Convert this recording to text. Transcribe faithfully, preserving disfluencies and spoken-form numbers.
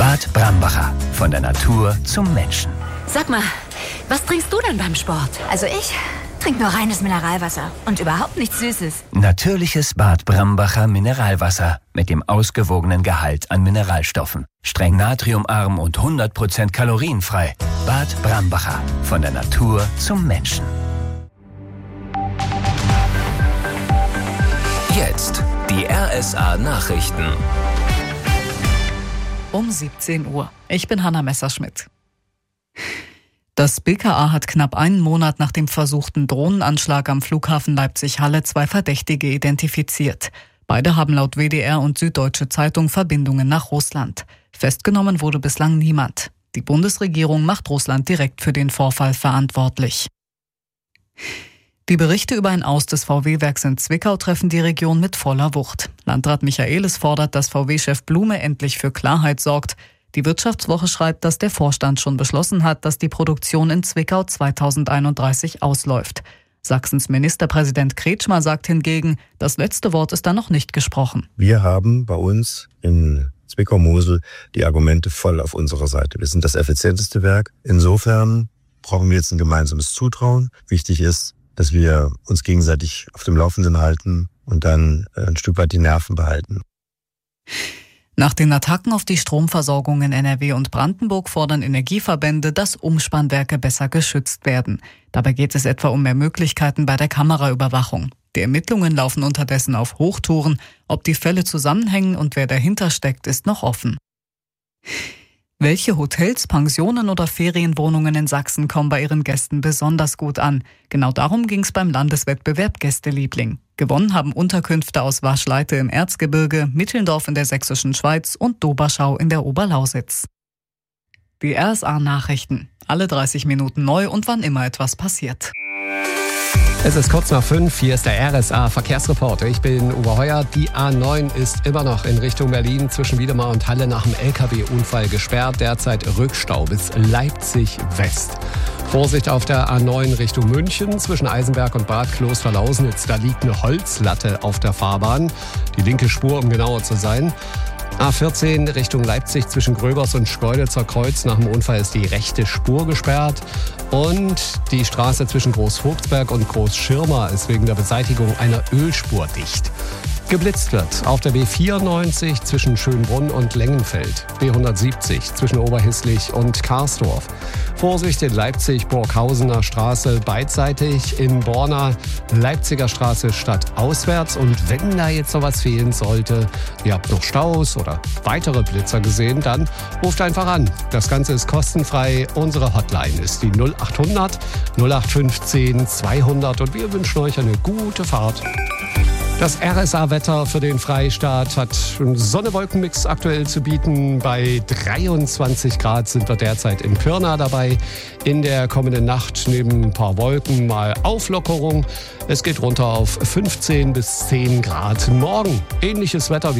Bad Brambacher. Von der Natur zum Menschen. Sag mal, was trinkst du denn beim Sport? Also ich trinke nur reines Mineralwasser und überhaupt nichts Süßes. Natürliches Bad Brambacher Mineralwasser mit dem ausgewogenen Gehalt an Mineralstoffen. Streng natriumarm und hundert Prozent kalorienfrei. Bad Brambacher. Von der Natur zum Menschen. Jetzt die R S A-Nachrichten. Um siebzehn Uhr. Ich bin Hanna Messerschmidt. Das B K A hat knapp einen Monat nach dem versuchten Drohnenanschlag am Flughafen Leipzig-Halle zwei Verdächtige identifiziert. Beide haben laut W D R und Süddeutsche Zeitung Verbindungen nach Russland. Festgenommen wurde bislang niemand. Die Bundesregierung macht Russland direkt für den Vorfall verantwortlich. Die Berichte über ein Aus des V W-Werks in Zwickau treffen die Region mit voller Wucht. Landrat Michaelis fordert, dass V W-Chef Blume endlich für Klarheit sorgt. Die Wirtschaftswoche schreibt, dass der Vorstand schon beschlossen hat, dass die Produktion in Zwickau zweitausendeinunddreißig ausläuft. Sachsens Ministerpräsident Kretschmer sagt hingegen, das letzte Wort ist da noch nicht gesprochen. Wir haben bei uns in Zwickau-Mosel die Argumente voll auf unserer Seite. Wir sind das effizienteste Werk. Insofern brauchen wir jetzt ein gemeinsames Zutrauen. Wichtig ist, dass wir uns gegenseitig auf dem Laufenden halten und dann ein Stück weit die Nerven behalten. Nach den Attacken auf die Stromversorgung in N R W und Brandenburg fordern Energieverbände, dass Umspannwerke besser geschützt werden. Dabei geht es etwa um mehr Möglichkeiten bei der Kameraüberwachung. Die Ermittlungen laufen unterdessen auf Hochtouren. Ob die Fälle zusammenhängen und wer dahinter steckt, ist noch offen. Welche Hotels, Pensionen oder Ferienwohnungen in Sachsen kommen bei ihren Gästen besonders gut an? Genau darum ging es beim Landeswettbewerb Gästeliebling. Gewonnen haben Unterkünfte aus Waschleite im Erzgebirge, Mittelndorf in der Sächsischen Schweiz und Doberschau in der Oberlausitz. Die R S A-Nachrichten. Alle dreißig Minuten neu und wann immer etwas passiert. Es ist kurz nach fünf, hier ist der R S A-Verkehrsreporter. Ich bin Uwe Heuer. Die A neun ist immer noch in Richtung Berlin zwischen Wiedemar und Halle nach dem L K W-Unfall gesperrt. Derzeit Rückstau bis Leipzig West. Vorsicht auf der A neun Richtung München zwischen Eisenberg und Bad Klosterlausnitz. Da liegt eine Holzlatte auf der Fahrbahn. Die linke Spur, um genauer zu sein. A vierzehn Richtung Leipzig zwischen Gröbers und Schkeuditzer Kreuz. Nach dem Unfall ist die rechte Spur gesperrt. Und die Straße zwischen Großvogtsberg und Großschirma ist wegen der Beseitigung einer Ölspur dicht. Geblitzt wird auf der B vierundneunzig zwischen Schönbrunn und Lengenfeld, B hundertsiebzig zwischen Oberhisslich und Karsdorf. Vorsicht in Leipzig, Burghausener Straße beidseitig, in Borna Leipziger Straße stadtauswärts. Und wenn da jetzt noch was fehlen sollte, ihr habt noch Staus oder weitere Blitzer gesehen, dann ruft einfach an. Das Ganze ist kostenfrei. Unsere Hotline ist die null acht hundert null acht fünfzehn zweihundert und wir wünschen euch eine gute Fahrt. Das R S A-Wetter für den Freistaat hat einen Sonne-Wolken-Mix aktuell zu bieten. Bei dreiundzwanzig Grad sind wir derzeit in Pirna dabei. In der kommenden Nacht neben ein paar Wolken mal Auflockerung. Es geht runter auf fünfzehn bis zehn Grad. Morgen ähnliches Wetter wie